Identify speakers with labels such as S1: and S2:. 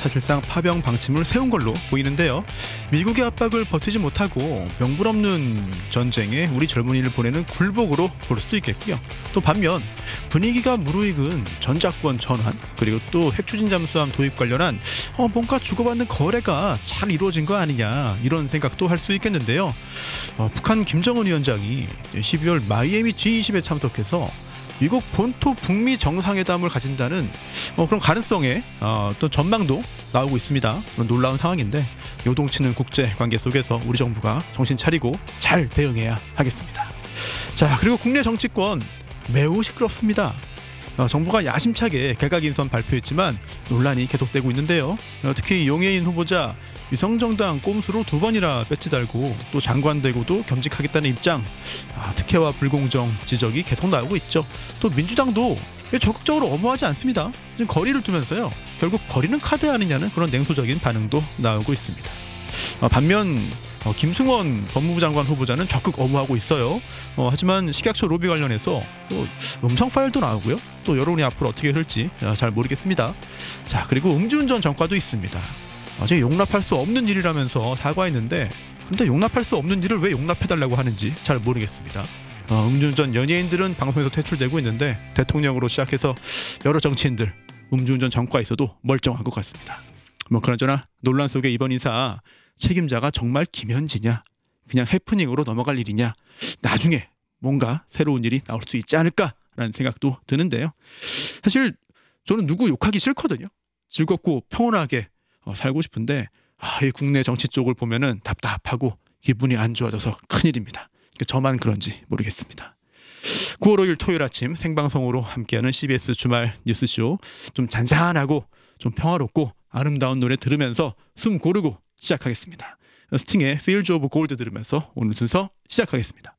S1: 사실상 파병 방침을 세운 걸로 보이는데요. 미국의 압박을 버티지 못하고 명분없는 전쟁에 우리 젊은이를 보내는 굴복으로 볼 수도 있겠고요. 또 반면 분위기가 무르익은 전작권 전환, 그리고 또 핵추진 잠수함 도입 관련한 뭔가 주고받는 거래가 잘 이루어진 거 아니냐, 이런 생각도 할 수 있겠는데요. 북한 김정은 위원장이 12월 마이애미 G20에 참석해서 미국 본토 북미 정상회담을 가진다는 그런 가능성에 또 전망도 나오고 있습니다. 그런 놀라운 상황인데, 요동치는 국제 관계 속에서 우리 정부가 정신 차리고 잘 대응해야 하겠습니다. 자, 그리고 국내 정치권 매우 시끄럽습니다. 정부가 야심차게 개각인선 발표했지만 논란이 계속되고 있는데요. 특히 용해인 후보자 위성정당 꼼수로 2번이나 배지 달고 또 장관 되고도 겸직하겠다는 입장, 특혜와 불공정 지적이 계속 나오고 있죠. 또 민주당도 적극적으로 엄호하지 않습니다. 지금 거리를 두면서요, 결국 거리는 카드 아니냐는 그런 냉소적인 반응도 나오고 있습니다. 반면 김승원 법무부 장관 후보자는 적극 엄호하고 있어요. 하지만 식약처 로비 관련해서 또 음성 파일도 나오고요. 또 여론이 앞으로 어떻게 흐를지 잘 모르겠습니다. 자, 그리고 음주운전 전과도 있습니다. 어제 용납할 수 없는 일이라면서 사과했는데, 그런데 용납할 수 없는 일을 왜 용납해달라고 하는지 잘 모르겠습니다. 음주운전 연예인들은 방송에서 퇴출되고 있는데, 대통령으로 시작해서 여러 정치인들 음주운전 전과 있어도 멀쩡한 것 같습니다. 그나저나 논란 속의 이번 인사 책임자가 정말 김현지냐, 그냥 해프닝으로 넘어갈 일이냐, 나중에 뭔가 새로운 일이 나올 수 있지 않을까라는 생각도 드는데요. 사실 저는 누구 욕하기 싫거든요. 즐겁고 평온하게 살고 싶은데 이 국내 정치 쪽을 보면은 답답하고 기분이 안 좋아져서 큰일입니다. 저만 그런지 모르겠습니다. 9월 5일 토요일 아침 생방송으로 함께하는 CBS 주말 뉴스쇼, 좀 잔잔하고 좀 평화롭고 아름다운 노래 들으면서 숨 고르고 시작하겠습니다. 스팅의 Fields of Gold 들으면서 오늘 순서 시작하겠습니다.